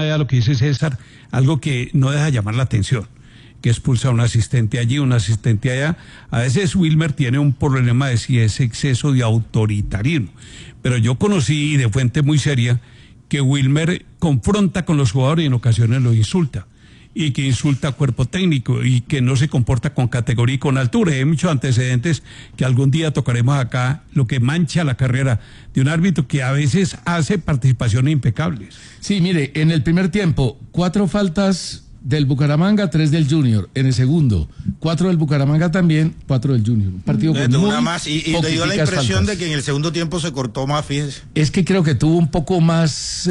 a lo que dice César, algo que no deja llamar la atención, que expulsa a un asistente allí, un asistente allá. A veces Wilmer tiene un problema de si es exceso de autoritarismo, pero yo conocí de fuente muy seria que Wilmer confronta con los jugadores y en ocasiones los insulta, y que insulta a cuerpo técnico y que no se comporta con categoría y con altura. Hay muchos antecedentes que algún día tocaremos acá, lo que mancha la carrera de un árbitro que a veces hace participaciones impecables. Sí, mire, en el primer tiempo, 4 faltas del Bucaramanga, 3 del Junior. En el segundo, 4 del Bucaramanga también, 4 del Junior. Un partido con muy una más y te dio la impresión faltas. de que en el segundo tiempo se cortó más, fíjense. Es que creo que tuvo un poco más...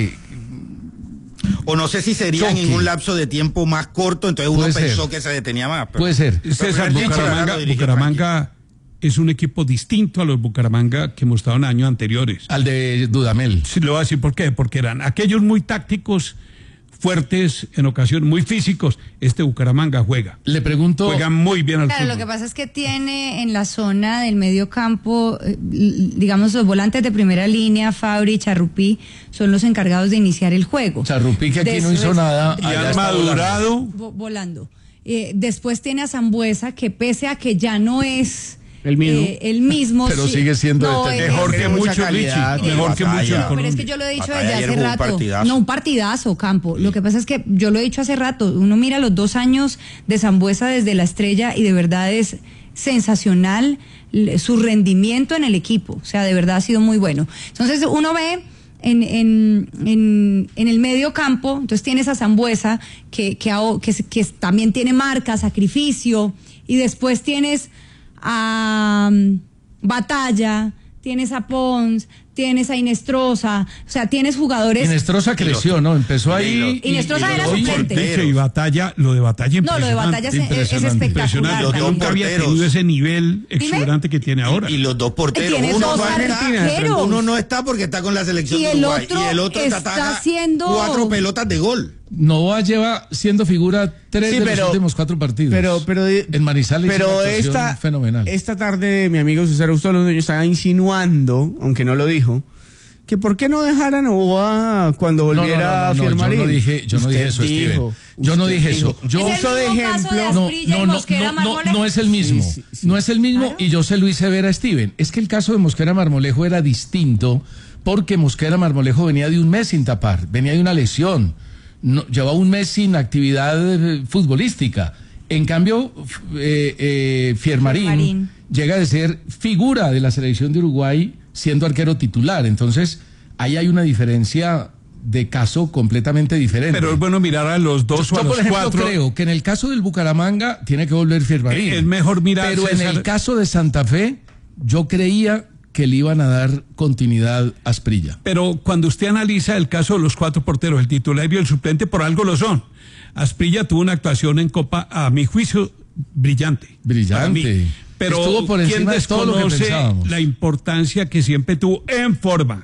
o no sé si sería choque. en un lapso de tiempo más corto, entonces uno Puede pensó ser. que se detenía más. Pero... Puede ser. César, Bucaramanga es un equipo distinto a los Bucaramanga que hemos estado en años anteriores. Al de Dudamel. Sí, lo voy a decir por qué, porque eran aquellos muy tácticos, fuertes, en ocasiones muy físicos. Este Bucaramanga juega Juega muy bien al Claro, fútbol. lo que pasa es que tiene en la zona del medio campo, digamos, los volantes de primera línea, Fabri y Charrupí, son los encargados de iniciar el juego. Charrupí, que aquí no hizo nada. Y allá han está madurado. Volando. Después tiene a Zambuesa, que pese a que ya no es el mismo, pero sí, sigue siendo mejor que mucho, Richie. Mejor que mucho. Pero es que yo lo he dicho Batalla desde hace rato. partidazo. No, un partidazo, Campo. Lo que pasa es que yo lo he dicho hace rato. Uno mira los 2 años de Zambuesa desde la Estrella y de verdad es sensacional su rendimiento en el equipo. O sea, de verdad ha sido muy bueno. Entonces uno ve en el medio campo, entonces tienes a Zambuesa que también tiene marca, sacrificio, y después tienes a Batalla, tienes a Pons, tienes a Inestrosa, o sea, tienes jugadores. Inestrosa creció, ¿no? Empezó ahí. Inestrosa era suplente. Y Batalla, lo de Batalla No, lo de Batalla es espectacular. Impresionante. Nunca había tenido ese nivel exuberante que tiene ahora. Y los dos porteros, Tiene uno dos no está, arqueros. uno no está porque está con la selección Y de el Uruguay, otro y el otro está haciendo 4 pelotas de gol. Novoa lleva siendo figura 3 de los últimos 4 partidos. Pero en Manizales pero hizo una actuación fenomenal. Esta tarde mi amigo César Augusto Londoño estaba insinuando, aunque no lo dijo, que por qué no dejaran a Novoa cuando volviera a firmar. Yo no dije eso, Steven. Yo no dije eso. Yo uso de ejemplo. No es el mismo. Sí. No es el mismo, y yo se lo hice ver a Steven. Es que el caso de Mosquera Marmolejo era distinto porque Mosquera Marmolejo venía de un mes sin tapar, venía de una lesión. Llevaba un mes sin actividad futbolística. En cambio, Fiermarín llega de ser figura de la selección de Uruguay siendo arquero titular. Entonces, ahí hay una diferencia de caso completamente diferente. Pero es bueno mirar a los dos o a los 4. Yo, por ejemplo, creo que en el caso del Bucaramanga tiene que volver Fiermarín. Es mejor mirar. Pero en el caso de Santa Fe, yo creía que le iban a dar continuidad a Asprilla. Pero cuando usted analiza el caso de los 4 porteros, el titular y el suplente, por algo lo son. Asprilla tuvo una actuación en Copa, a mi juicio, brillante. Brillante. Pero estuvo por ¿quién encima de todo lo que desconoce pensábamos? La importancia que siempre tuvo en forma?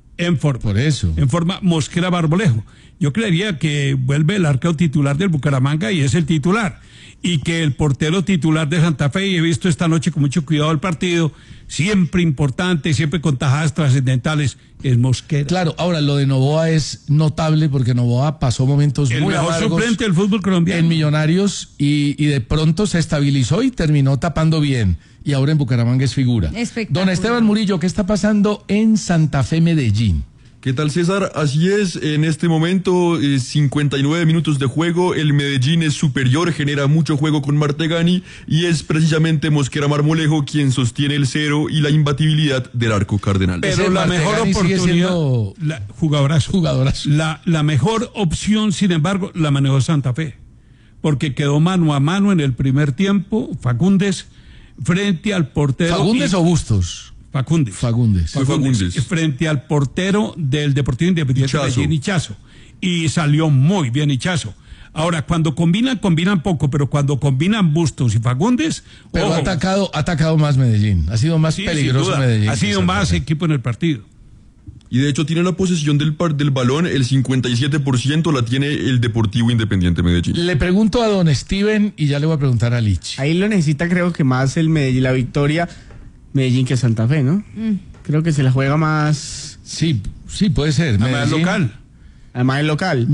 Por eso. En forma, Mosquera Marmolejo. Yo creería que vuelve el arquero titular del Bucaramanga y es el titular. Y que el portero titular de Santa Fe, y he visto esta noche con mucho cuidado el partido, siempre importante, siempre con tajadas trascendentales, es Mosquera. Claro, ahora lo de Novoa es notable porque Novoa pasó momentos muy El mejor amargos suplente del fútbol colombiano. en Millonarios y de pronto se estabilizó y terminó tapando bien. Y ahora en Bucaramanga es figura. Espectacular. Don Esteban Murillo, ¿qué está pasando en Santa Fe, Medellín? ¿Qué tal, César? Así es, en este momento, 59 minutos de juego, el Medellín es superior, genera mucho juego con Martegani y es precisamente Mosquera Marmolejo quien sostiene el 0 y la imbatibilidad del arco cardenal. Pero la mejor oportunidad, jugadorazo. La mejor opción, sin embargo, la manejó Santa Fe, porque quedó mano a mano en el primer tiempo, Fagundes frente al portero. ¿Fagundes o Bustos? Fagundes. Frente al portero del Deportivo Independiente de Ichazo. Y salió muy bien Ichazo. Ahora, cuando combinan poco, pero cuando combinan Bustos y Fagundes... Pero ha atacado más Medellín. Ha sido más peligroso Medellín. Ha sido más equipo en el partido. Y de hecho tiene la posesión del balón, el 57% la tiene el Deportivo Independiente Medellín. Le pregunto a don Steven y ya le voy a preguntar a Lich. Ahí lo necesita, creo que más el Medellín, la victoria Medellín que Santa Fe, ¿no? Creo que se la juega más. Sí, puede ser. Además local. Además el local.